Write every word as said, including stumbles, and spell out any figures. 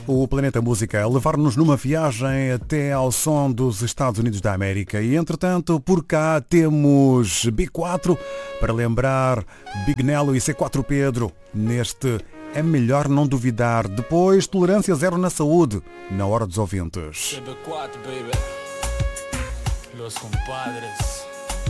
O Planeta Música a levar-nos numa viagem até ao som dos Estados Unidos da América. E, entretanto, por cá temos B quatro para lembrar Big Nello e C quatro Pedro neste É Melhor Não Duvidar. Depois, Tolerância Zero na Saúde, na Hora dos Ouvintes. B quatro, baby. Los compadres.